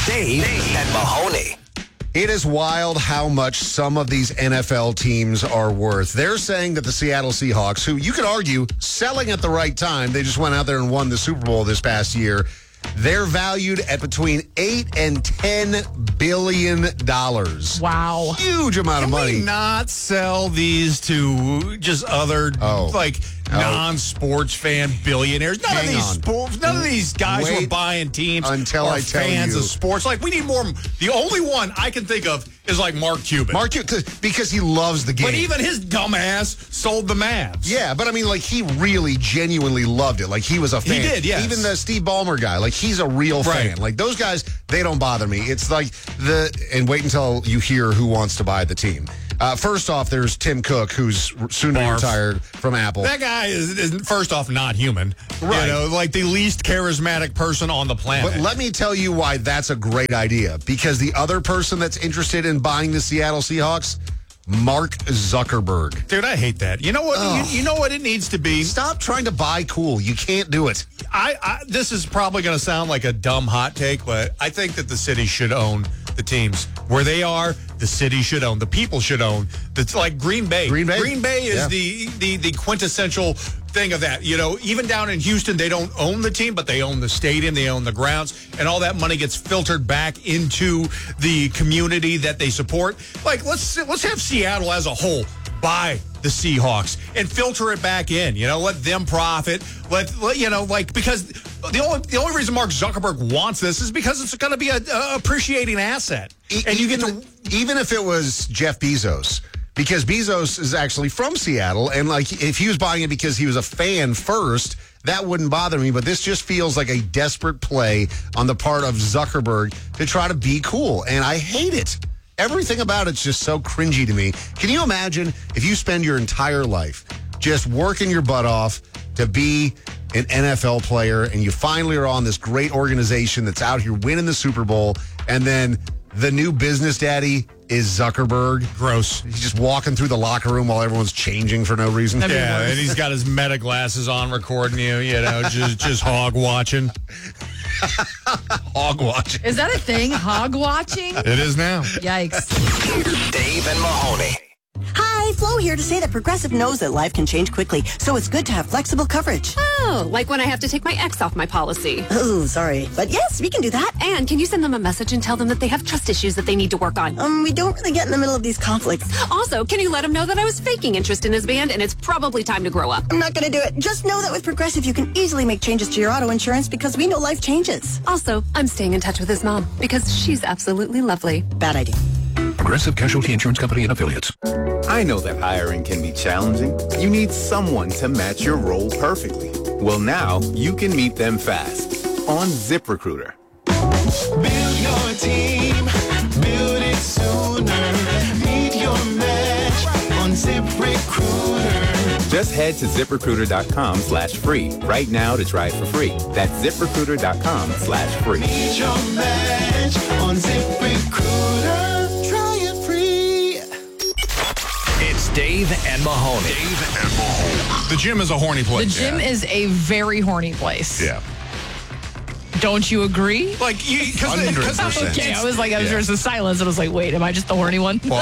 Dave and Mahoney. It is wild how much some of these NFL teams are worth. They're saying that the Seattle Seahawks, who you could argue selling at the right time, they just went out there and won the Super Bowl this past year. They're valued at between $8 and $10 billion. Wow. Huge amount of money. Can we not sell these to just other, non-sports fan billionaires? None of these guys who are buying teams until are I tell fans you. of sports. Like, we need more. The only one I can think of is like Mark Cuban. Because he loves the game. But even his dumbass sold the Mavs. Yeah, but I mean, like, he really genuinely loved it. Like, he was a fan. He did, yes. Even the Steve Ballmer guy, like, he's a real fan. Like, those guys, they don't bother me. It's like and wait until you hear who wants to buy the team. First off, there's Tim Cook, who's soon to be retired from Apple. That guy is first off, not human. Right. You know, like the least charismatic person on the planet. But let me tell you why that's a great idea. Because the other person that's interested in buying the Seattle Seahawks, Mark Zuckerberg. Dude, I hate that. You know what? You know what it needs to be? Stop trying to buy cool. You can't do it. This is probably going to sound like a dumb hot take, but I think that the city should own the teams. Where they are, the city should own. The people should own. It's like Green Bay. Green Bay is the quintessential thing of that. You know, even down in Houston, they don't own the team, but they own the stadium, they own the grounds, and all that money gets filtered back into the community that they support. Like, let's have Seattle as a whole buy the Seahawks and filter it back in. You know, let them profit. Let you know, like, because the only reason Mark Zuckerberg wants this is because it's going to be a appreciating asset. And you get to, even if it was Jeff Bezos, because Bezos is actually from Seattle, and like if he was buying it because he was a fan first, that wouldn't bother me. But this just feels like a desperate play on the part of Zuckerberg to try to be cool, and I hate it. Everything about it's just so cringy to me. Can you imagine if you spend your entire life just working your butt off to be an NFL player, and you finally are on this great organization that's out here winning the Super Bowl, and then the new business daddy is Zuckerberg? Gross. He's just walking through the locker room while everyone's changing for no reason. Yeah, and he's got his meta glasses on recording you, just hog watching. Hog watching. Is that a thing? Hog watching? It is now. Yikes. Dave and Mahoney. Hi, Flo here to say that Progressive knows that life can change quickly, so it's good to have flexible coverage. Oh, like when I have to take my ex off my policy. Oh, sorry. But yes, we can do that. And can you send them a message and tell them that they have trust issues that they need to work on? We don't really get in the middle of these conflicts. Also, can you let them know that I was faking interest in his band and it's probably time to grow up? I'm not going to do it. Just know that with Progressive, you can easily make changes to your auto insurance because we know life changes. Also, I'm staying in touch with his mom because she's absolutely lovely. Bad idea. Progressive Casualty Insurance Company and Affiliates. I know that hiring can be challenging. You need someone to match your role perfectly. Well, now you can meet them fast on ZipRecruiter. Build your team, build it sooner. Meet your match on ZipRecruiter. Just head to ZipRecruiter.com/free right now to try it for free. That's ZipRecruiter.com/free. Meet your match on ZipRecruiter. Try it free. It's Dave and Mahoney. The gym is a horny place. The gym is a very horny place. Yeah. Don't you agree? Like, because okay, I was there's a silence, and I was like, wait, am I just the horny one? Well,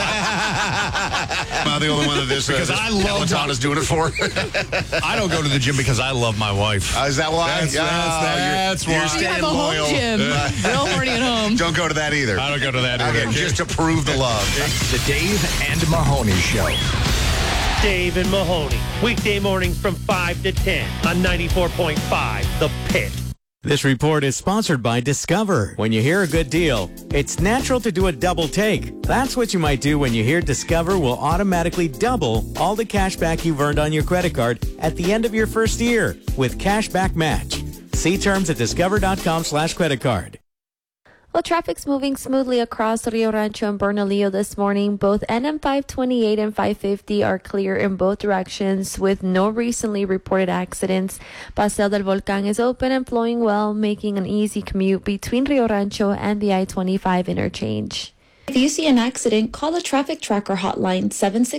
am I the only one that this because I love Peloton is doing it for? I don't go to the gym because I love my wife. Is that why? That's why. You're You staying have a loyal. home gym. Real horny at home. Don't go to that either. I don't go to that either. Again, just to prove the love. It's the Dave and Mahoney Show. Dave and Mahoney, weekday mornings from 5 to 10 on 94.5 The Pit. This report is sponsored by Discover. When you hear a good deal, it's natural to do a double take. That's what you might do when you hear Discover will automatically double all the cash back you've earned on your credit card at the end of your first year with Cashback Match. See terms at discover.com/creditcard. Well, traffic's moving smoothly across Rio Rancho and Bernalillo this morning. Both NM 528 and 550 are clear in both directions with no recently reported accidents. Paseo del Volcán is open and flowing well, making an easy commute between Rio Rancho and the I-25 interchange. If you see an accident, call the Traffic Tracker hotline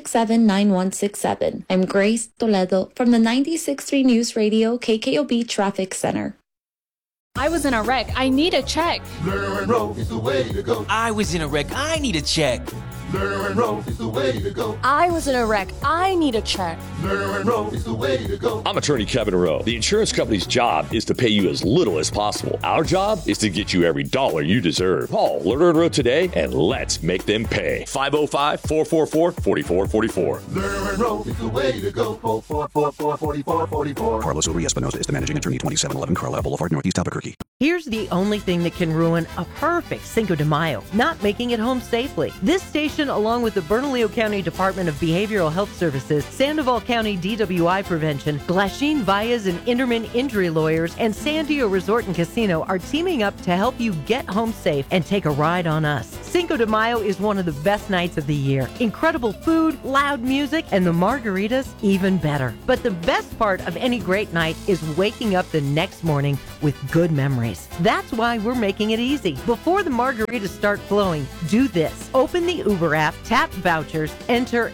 767-9167. I'm Grace Toledo from the 96.3 News Radio KKOB Traffic Center. I was in a wreck. I need a check. Learn and roll is the way to go. I was in a wreck. I need a check. Learn and roll is the way to go. I was in a wreck. I need a check. Learn and roll is the way to go. I'm attorney Kevin Rowe. The insurance company's job is to pay you as little as possible. Our job is to get you every dollar you deserve. Call Lerner and Rowe today and let's make them pay. 505-444-4444. Learn and roll is the way to go. 444-4444. Carlos Uri Espinosa is the managing attorney, 2711 Carlisle Boulevard, Northeast Albuquerque. Here's the only thing that can ruin a perfect Cinco de Mayo, not making it home safely. This station, along with the Bernalillo County Department of Behavioral Health Services, Sandoval County DWI Prevention, Glasheen Valles and Inderman Injury Lawyers, and Sandio Resort and Casino are teaming up to help you get home safe and take a ride on us. Cinco de Mayo is one of the best nights of the year. Incredible food, loud music, and the margaritas even better. But the best part of any great night is waking up the next morning with good memories. That's why we're making it easy. Before the margaritas start flowing, do this. Open the Uber app, tap vouchers, enter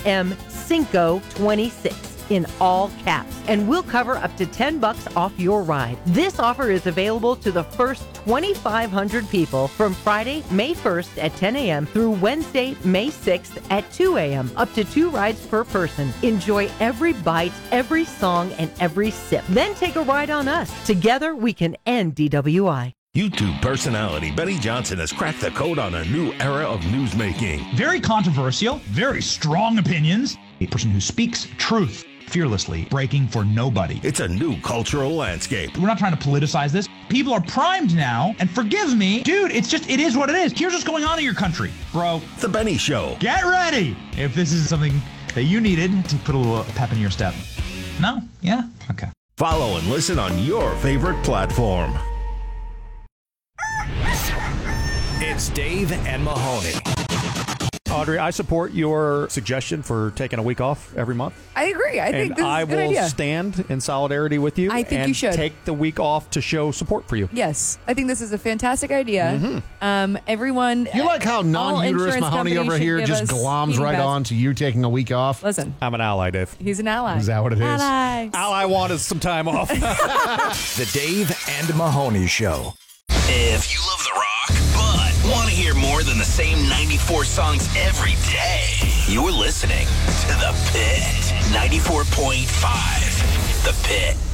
NM526 in all caps, and we'll cover up to $10 off your ride. This offer is available to the first 2,500 people from Friday, May 1st at 10 a.m. through Wednesday, May 6th at 2 a.m. Up to 2 rides per person. Enjoy every bite, every song, and every sip. Then take a ride on us. Together, we can end DWI. YouTube personality Benny Johnson has cracked the code on a new era of newsmaking. Very controversial, very strong opinions. A person who speaks truth fearlessly, breaking for nobody. It's a new cultural landscape. We're not trying to politicize this. People are primed now, and forgive me, dude, it is what it is. Here's what's going on in your country, bro. The Benny Show. Get ready if this is something that you needed to put a little pep in your step. No? Yeah? Okay. Follow and listen on your favorite platform. It's Dave and Mahoney. Audrey, I support your suggestion for taking a week off every month. I agree. I think this is a good I will idea. stand in solidarity with you. I think and you should take the week off to show support for you. Yes, I think this is a fantastic idea. Everyone, You like how non-uterous Mahoney over here just gloms right on to you taking a week off? Listen, I'm an ally, Dave. He's an ally. Is that what it is? Ally. All I want is some time off. The Dave and Mahoney Show. If you love The Rock, but want to hear more than the same 94 songs every day, you're listening to The Pit. 94.5. The Pit.